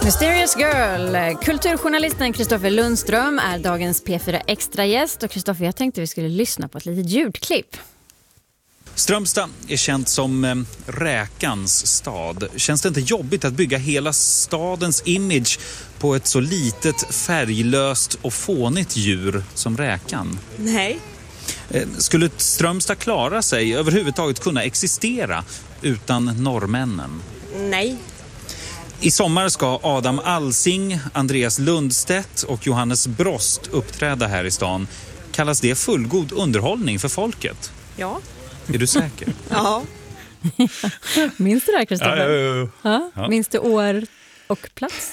Mysterious Girl. Kulturjournalisten Kristoffer Lundström är dagens P4 Extra-gäst. Och Kristoffer, jag tänkte vi skulle lyssna på ett litet ljudklipp. Strömstad är känt som räkans stad. Känns det inte jobbigt att bygga hela stadens image på ett så litet, färglöst och fånigt djur som räkan? Nej. Skulle Strömstad klara sig, överhuvudtaget kunna existera utan norrmännen? Nej. I sommar ska Adam Alsing, Andreas Lundstedt och Johannes Brost uppträda här i stan. Kallas det fullgod underhållning för folket? Ja. Är du säker? Ja. Minns du det här, Kristoffer? Ja. Minns du år och plats?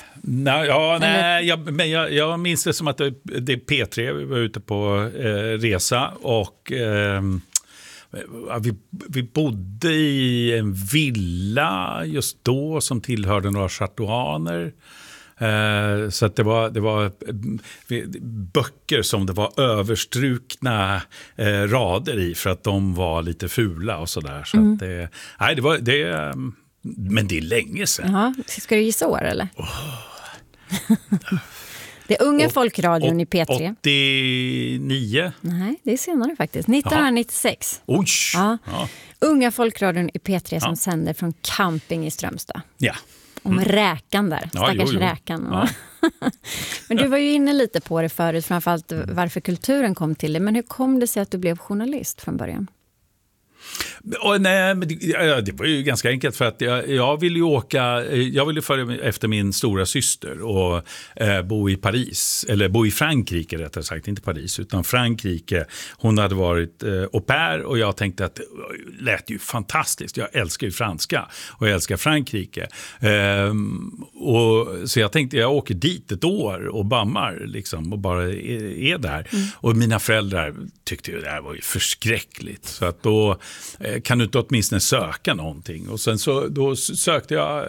Jag minns det som att det är P3. Vi var ute på resa och vi bodde i en villa just då som tillhörde några chateauaner. Så att det var böcker som det var överstrukna rader i för att de var lite fula och sådär. Så att men det är länge sedan. Jaha. Ska du gissa år eller? Det är unga folkradion i P3. 89? Nej, det är senare faktiskt. 1996. Oj! Ja. Unga folkradion i P3 som sänder från camping i Strömstad. Ja. Om räkan där, stackars räkan. Ja. Men du var ju inne lite på det förut, framförallt varför kulturen kom till det. Men hur kom det sig att du blev journalist från början? Det var ju ganska enkelt för att jag ville följa efter min stora syster och bo i Paris, eller bo i Frankrike rättare sagt, inte Paris utan Frankrike. Hon hade varit au pair och jag tänkte att det lät ju fantastiskt. Jag älskar ju franska och jag älskar Frankrike. Så jag tänkte jag åker dit ett år och bammar liksom, och bara är där. Och mina föräldrar tyckte ju det här var ju förskräckligt, så att då kan du inte åtminstone söka någonting. Och sen då sökte jag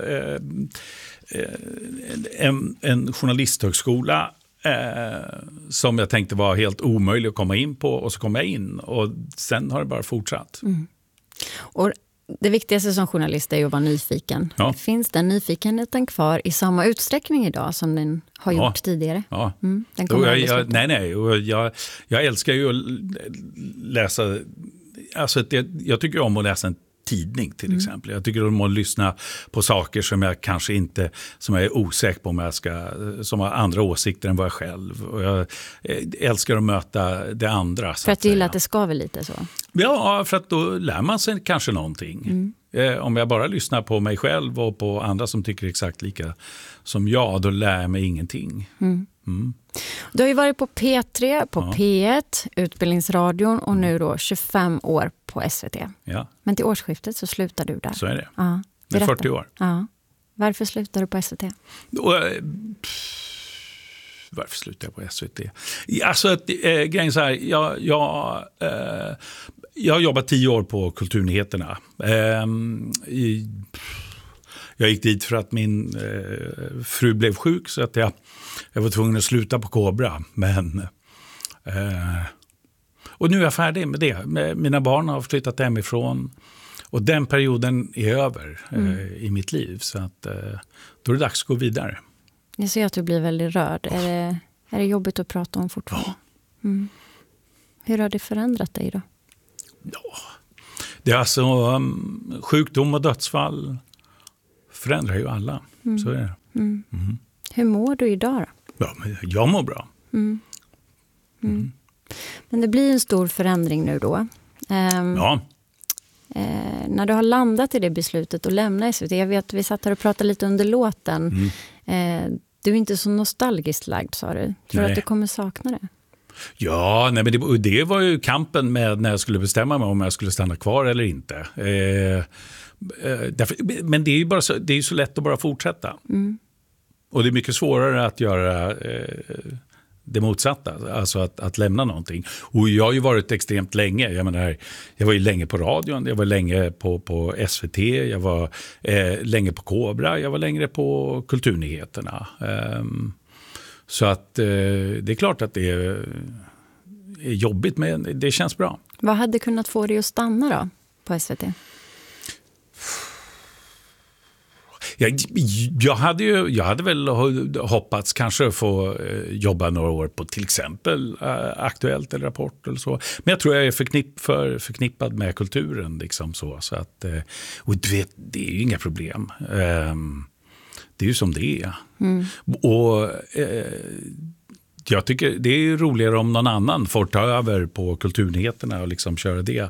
en journalisthögskola som jag tänkte var helt omöjlig att komma in på, och så kom jag in och sen har det bara fortsatt. Och det viktigaste som journalist är ju att vara nyfiken. Ja. Finns den nyfikenheten kvar i samma utsträckning idag som den har gjort tidigare? Ja. Den kommer jag älskar ju att läsa. Alltså, jag tycker om att läsa en tidning till exempel. Jag tycker om att lyssna på saker som jag kanske inte, som jag är osäker på om som har andra åsikter än vad jag själv. Och jag älskar att möta det andra. För att du gillar att det skaver lite så? Ja, för att då lär man sig kanske någonting. Om jag bara lyssnar på mig själv och på andra som tycker exakt lika som jag, då lär jag mig ingenting. Du har ju varit på P3, på P1, Utbildningsradion och nu då 25 år på SVT. Ja. Men till årsskiftet så slutar du där. Så är det. Ja, det är 40 år. Ja. Varför slutar du på SVT? Varför slutar jag på SVT? Alltså, grejen så här, jag har jobbat 10 år på Kulturnyheterna. Jag gick dit för att min fru blev sjuk, så att jag var tvungen att sluta på Kobra. Och nu är jag färdig med det. Mina barn har flyttat hemifrån. Och den perioden är över i mitt liv. Så att, då är det dags att gå vidare. Jag ser att du blir väldigt rörd. Är det jobbigt att prata om fortfarande? Ja. Hur har det förändrat dig då? Ja, det är alltså sjukdom och dödsfall förändrar ju alla. Så är det. Hur mår du idag då? Ja, men jag mår bra. Men det blir en stor förändring nu då. Ja. När du har landat i det beslutet och lämna SVT, jag vet att vi satt här och pratade lite under låten. Du är inte så nostalgiskt lagd, sa du. Tror du att du kommer sakna det? Ja, men det var ju kampen med när jag skulle bestämma mig om jag skulle stanna kvar eller inte. Men det är ju bara det är så lätt att bara fortsätta. Och det är mycket svårare att göra det motsatta, alltså att lämna någonting. Och jag har ju varit extremt länge. Jag menar, jag var ju länge på radion, jag var länge på SVT, jag var länge på Kobra, jag var längre på Kulturnyheterna. Så att det är klart att det är jobbigt, men det känns bra. Vad hade kunnat få dig att stanna då på SVT? Jag hade väl hoppats kanske få jobba några år på till exempel Aktuellt eller Rapport eller så. Men jag tror jag är förknippad med kulturen liksom så att och du vet, det är ju inga problem. Det är ju som det är. Och jag tycker det är roligare om någon annan får ta över på kulturnyheterna och liksom köra det.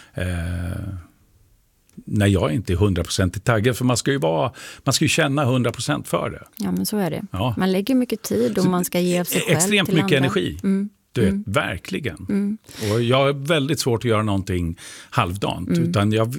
När jag inte är 100% taggad, för man ska ju känna 100% för det. Ja, men så är det. Ja. Man lägger mycket tid och man ska ge av sig själv extremt till mycket andra. energi. Du vet, verkligen. Och jag har väldigt svårt att göra någonting halvdant. Utan jag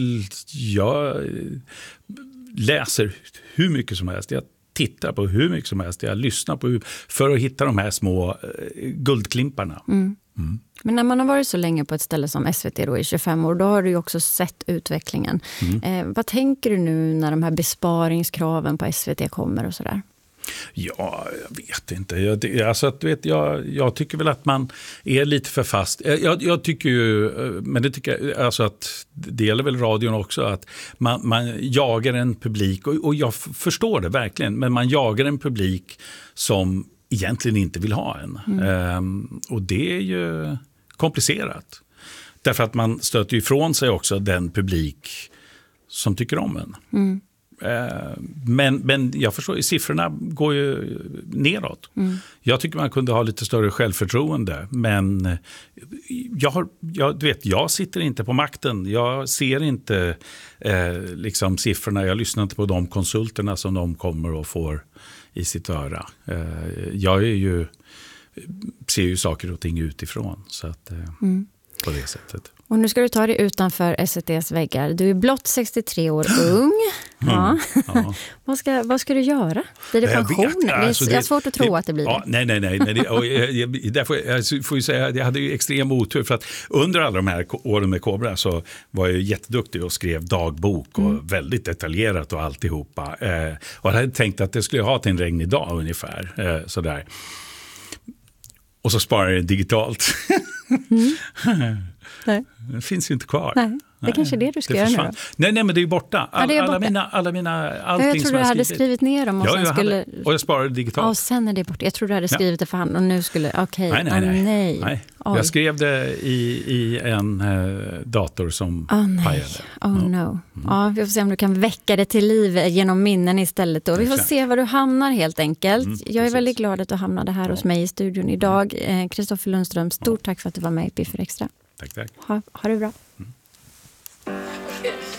läser hur mycket som helst. Jag tittar på hur mycket som helst. Jag lyssnar på för att hitta de här små guldklimparna. Men när man har varit så länge på ett ställe som SVT då i 25 år, då har du ju också sett utvecklingen. Vad tänker du nu när de här besparingskraven på SVT kommer och sådär? Ja, jag vet inte. Jag tycker väl att man är lite för fast. Jag tycker ju, men det tycker jag, alltså att det gäller väl radion också, att man jagar en publik, och jag förstår det verkligen, men man jagar en publik som egentligen inte vill ha en. Och det är ju komplicerat. Därför att man stöter ifrån sig också den publik som tycker om en. Men jag förstår, siffrorna går ju neråt. Jag tycker man kunde ha lite större självförtroende, men jag sitter inte på makten. Jag ser inte liksom siffrorna. Jag lyssnar inte på de konsulterna som de kommer och får i sitt öra. Jag ser ju saker och ting utifrån, så att på det sättet. Och nu ska du ta dig utanför SVT:s väggar. Du är blott 63 år ung. Ja. Vad ska du göra? Blir det pension? Jag har svårt att tro att det blir det. Nej. Jag får ju säga att jag hade ju extrem otur, för att under alla de här åren med Kobra så var jag jätteduktig och skrev dagbok och väldigt detaljerat och alltihopa. Och jag hade tänkt att det skulle jag ha till en regnig dag ungefär. Sådär. Och så sparar jag det digitalt. Nej. Det finns ju inte kvar. Nej, det är kanske det du ska göra nu då. Nej, men det är ju borta. Alla mina allting jag tror du hade skrivit ner dem och och jag sparade digitalt. Och sen är det borta. Jag tror du hade skrivit det för hand och nu skulle nej. Jag skrev det i en dator som pajade. No. Ja, vi får se om du kan väcka det till liv genom minnen istället då. Vi får se var du hamnar helt enkelt. Jag är väldigt glad att du hamnade här hos mig i studion idag. Kristoffer Lundström, stort tack för att du var med i Piff Extra. Tack. Ha det bra. Okay.